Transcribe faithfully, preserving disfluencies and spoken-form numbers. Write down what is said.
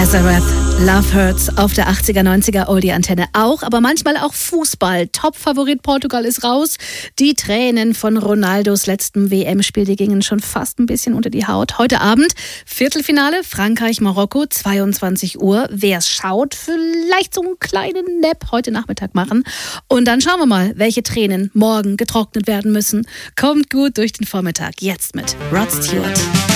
Nazareth, Love Hurts auf der achtziger, neunziger Oldie-Antenne auch, aber manchmal auch Fußball. Top-Favorit Portugal ist raus. Die Tränen von Ronaldos letztem W M-Spiel, die gingen schon fast ein bisschen unter die Haut. Heute Abend Viertelfinale Frankreich-Marokko, zweiundzwanzig Uhr. Wer es schaut, vielleicht so einen kleinen Nap heute Nachmittag machen. Und dann schauen wir mal, welche Tränen morgen getrocknet werden müssen. Kommt gut durch den Vormittag. Jetzt mit Rod Stewart.